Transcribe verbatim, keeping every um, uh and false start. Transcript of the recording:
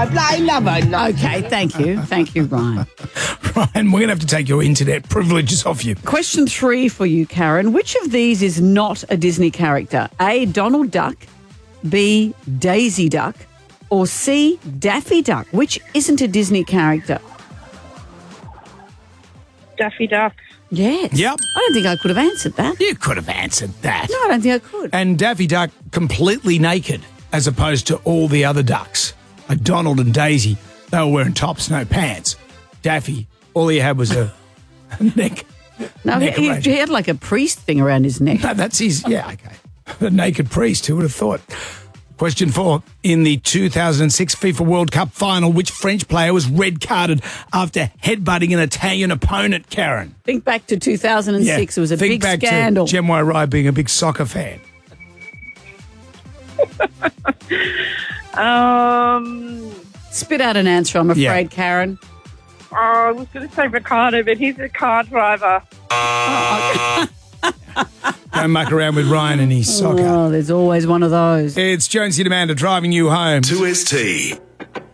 I bloody love her. Okay, thank you. Thank you, Ryan. Ryan, we're going to have to take your internet privileges off you. Question three for you, Karen. Which of these is not a Disney character? A, Donald Duck, B, Daisy Duck, or C, Daffy Duck? Which isn't a Disney character? Daffy Duck. Yes. Yep. I don't think I could have answered that. You could have answered that. No, I don't think I could. And Daffy Duck completely naked, as opposed to all the other ducks. Like Donald and Daisy, they were wearing tops, no pants. Daffy, all he had was a neck. No, neck he, arrangement. he had like a priest thing around his neck. No, that's his, yeah, okay. The naked priest, who would have thought? Question four. In the two thousand six FIFA World Cup final, which French player was red-carded after headbutting an Italian opponent, Karen? Think back to two thousand six. Yeah. It was a Think big back scandal. to Jem Wai being a big soccer fan. Um, Spit out an answer, I'm afraid, Yeah. Karen. oh, I was going to say Ricardo, but he's a car driver. Don't muck around with Ryan and his soccer. Oh, there's always one of those. It's Jonesy and Amanda driving you home. two S T.